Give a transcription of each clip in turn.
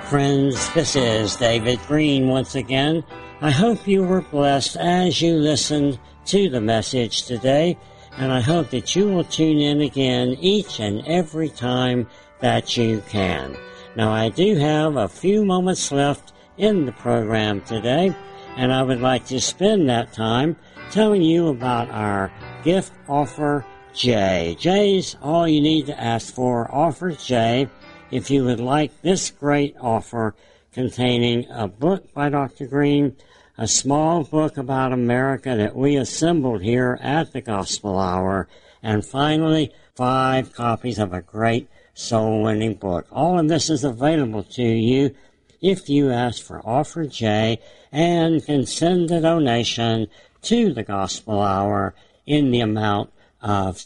Friends, this is David Green once again. I hope you were blessed as you listened to the message today, and I hope that you will tune in again each and every time that you can. Now, I do have a few moments left in the program today, and I would like to spend that time telling you about our gift offer J. J's all you need to ask for. Offer J. If you would like this great offer containing a book by Dr. Green, a small book about America that we assembled here at the Gospel Hour, and finally 5 copies of a great soul-winning book. All of this is available to you if you ask for Offer J and can send a donation to the Gospel Hour in the amount of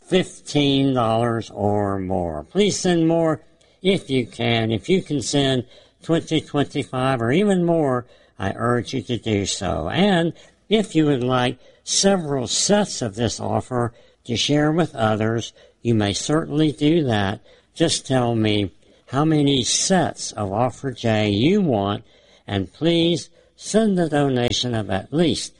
$15 or more. Please send more if you can. If you can send 20, 25, or even more, I urge you to do so. And if you would like several sets of this offer to share with others, you may certainly do that. Just tell me how many sets of Offer J you want, and please send a donation of at least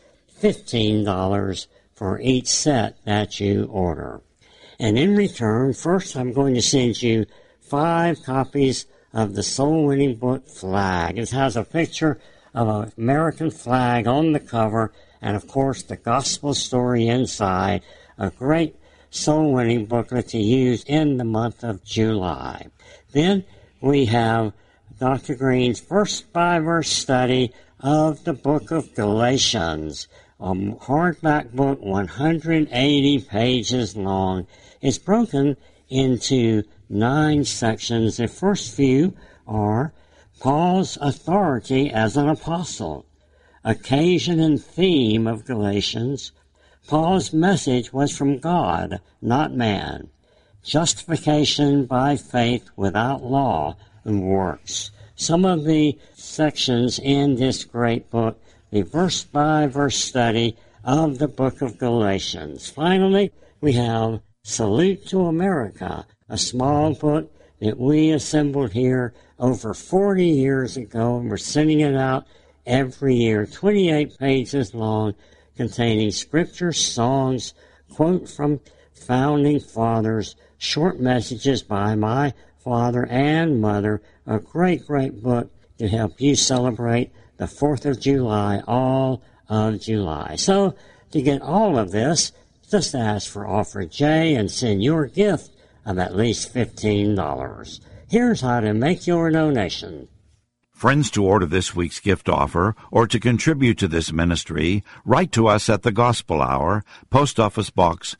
$15 for each set that you order. And in return, first I'm going to send you 5 copies of the soul-winning book Flag. It has a picture of an American flag on the cover, and of course the gospel story inside. A great soul-winning booklet to use in the month of July. Then we have Dr. Green's first 5-verse study of the book of Galatians, a hardback book, 180 pages long. It's broken into 9 sections. The first few are Paul's authority as an apostle, occasion and theme of Galatians. Paul's message was from God, not man. Justification by faith without law and works. Some of the sections in this great book, the verse-by-verse study of the book of Galatians. Finally, we have Salute to America, a small book that we assembled here over 40 years ago, and we're sending it out every year, 28 pages long, containing scripture, songs, quote from founding fathers, short messages by my father and mother, a great, great book to help you celebrate the 4th of July, all of July. So, to get all of this, just ask for Offer J and send your gift of at least $15. Here's how to make your donation. Friends, to order this week's gift offer or to contribute to this ministry, write to us at the Gospel Hour, Post Office Box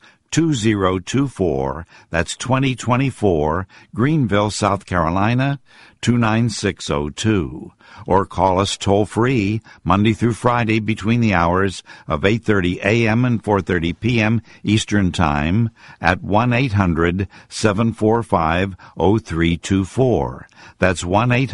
2024, that's 2024, Greenville, South Carolina, 29602. Or call us toll-free Monday through Friday between the hours of 8:30 a.m. and 4:30 p.m. Eastern Time at 1-800-745-0324. That's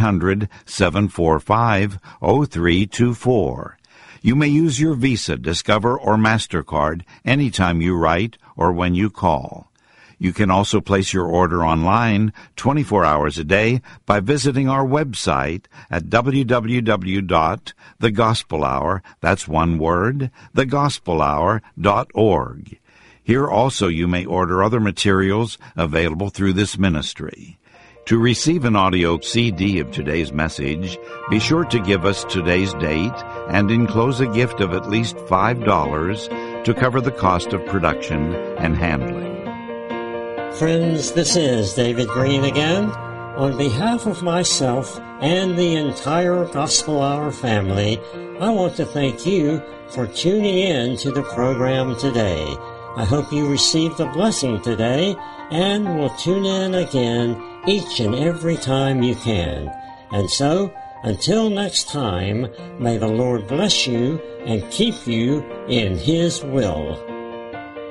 1-800-745-0324. You may use your Visa, Discover, or MasterCard anytime you write or when you call. You can also place your order online 24 hours a day by visiting our website at www.thegospelhour, that's one word, thegospelhour.org. Here also you may order other materials available through this ministry. To receive an audio CD of today's message, be sure to give us today's date and enclose a gift of at least $5 to cover the cost of production and handling. Friends, this is David Green again. On behalf of myself and the entire Gospel Hour family, I want to thank you for tuning in to the program today. I hope you received a blessing today and will tune in again each and every time you can. And so, until next time, may the Lord bless you and keep you in His will.